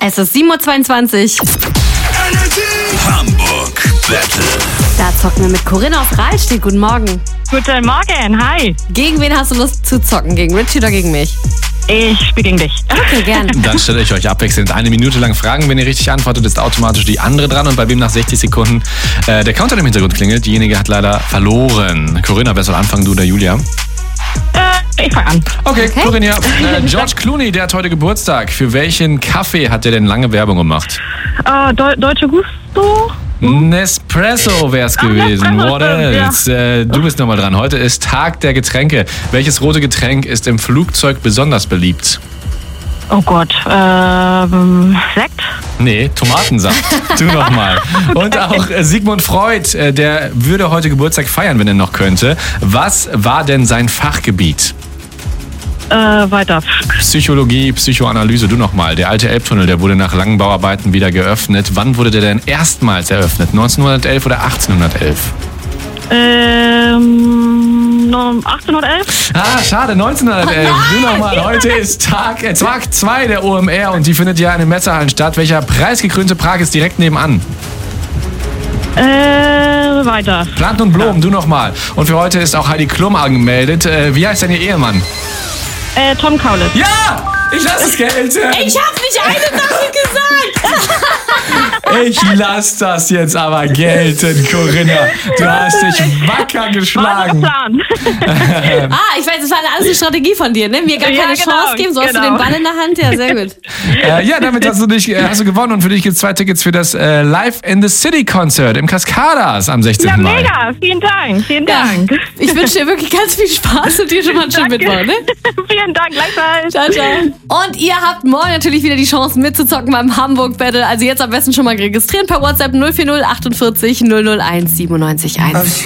Es ist 7.22 Uhr. Hamburg Battle. Da zocken wir mit Corinna aus Rahlstedt. Guten Morgen. Guten Morgen, hi. Gegen wen hast du Lust zu zocken? Gegen Richie oder gegen mich? Ich spiele gegen dich. Okay, gerne. Dann stelle ich euch abwechselnd 1 Minute lang Fragen. Wenn ihr richtig antwortet, ist automatisch die andere dran. Und bei wem nach 60 Sekunden der Counter im Hintergrund klingelt, diejenige hat leider verloren. Corinna, wer soll anfangen, du oder Julia? Ich fange an. Okay. Corinna. George Clooney, der hat heute Geburtstag. Für welchen Kaffee hat der denn lange Werbung gemacht? Deutsche Gusto? Nespresso wär's gewesen. Nespresso, What else? Du bist nochmal dran. Heute ist Tag der Getränke. Welches rote Getränk ist im Flugzeug besonders beliebt? Oh Gott, Sekt? Nee, Tomatensaft. Du nochmal. Und auch Sigmund Freud, der würde heute Geburtstag feiern, wenn er noch könnte. Was war denn sein Fachgebiet? Weiter. Psychologie, Psychoanalyse, du nochmal. Der alte Elbtunnel, der wurde nach langen Bauarbeiten wieder geöffnet. Wann wurde der denn erstmals eröffnet? 1911 oder 1811? 1811? Schade, 1911. Du nochmal. Heute ist Tag 2 der OMR und die findet ja in den Messehallen statt. Welcher preisgekrönte Park ist direkt nebenan? Weiter. Planten und Blumen, du nochmal. Und für heute ist auch Heidi Klum angemeldet. Wie heißt denn ihr Ehemann? Tom Kaulitz. Ja! Ich lasse es gelten! Ich habe nicht eine Sache gesagt. Ich lasse das jetzt aber gelten, Corinna. Du hast dich wacker geschlagen. Plan. Ich weiß, das war alles eine Strategie von dir, ne? Mir gar keine Chance geben. So hast du den Ball in der Hand? Ja, sehr gut. Ja, damit hast du gewonnen und für dich gibt es 2 Tickets für das Live in the City Konzert im Cascadas am 16. Ja, Mai. mega. Vielen Dank. Vielen Dank. Ich wünsche dir wirklich ganz viel Spaß und dir schon mal einen schönen Mittwoch, ne? Vielen Dank, gleichfalls. Ciao, ciao. Und ihr habt morgen natürlich wieder die Chance mitzuzocken beim Hamburg Battle. Also jetzt am besten schon mal registrieren per WhatsApp 040 48 001 97 1.